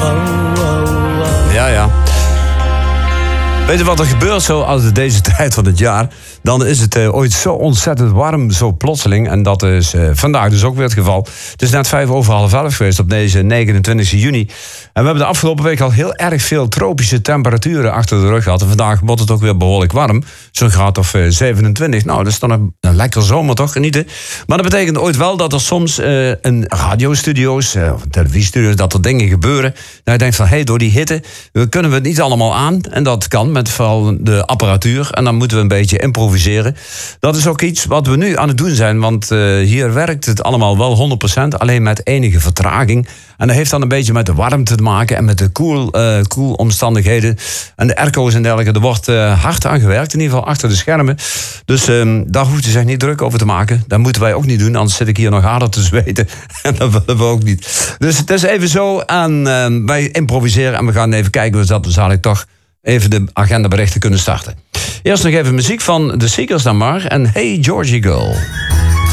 Ja. Weet je wat er gebeurt zo als deze tijd van het jaar? Dan is het ooit zo ontzettend warm, zo plotseling. En dat is vandaag dus ook weer het geval. Het is net 11:05 geweest op deze 29 juni. En we hebben de afgelopen week al heel erg veel tropische temperaturen achter de rug gehad. En vandaag wordt het ook weer behoorlijk warm. Zo'n graad of 27. Nou, dat is dan een lekker zomer toch, genieten. Maar dat betekent ooit wel dat er soms in radiostudio's of televisiestudio's, dat er dingen gebeuren. Dat je denkt van, door die hitte kunnen we het niet allemaal aan. En dat kan met vooral de apparatuur. En dan moeten we een beetje improviseren. Dat is ook iets wat we nu aan het doen zijn. Want hier werkt het allemaal wel 100%. Alleen met enige vertraging. En dat heeft dan een beetje met de warmte te maken. En met de koelomstandigheden. En de airco's en dergelijke. Er wordt hard aan gewerkt. In ieder geval achter de schermen. Dus daar hoeft u zich niet druk over te maken. Dat moeten wij ook niet doen. Anders zit ik hier nog harder te zweten. En dat willen we ook niet. Dus het is even zo. En wij improviseren. En we gaan even kijken. Dus dat we zadelijk toch even de agendaberichten kunnen starten. Eerst nog even muziek van The Seekers dan maar. En Hey Georgie Girl.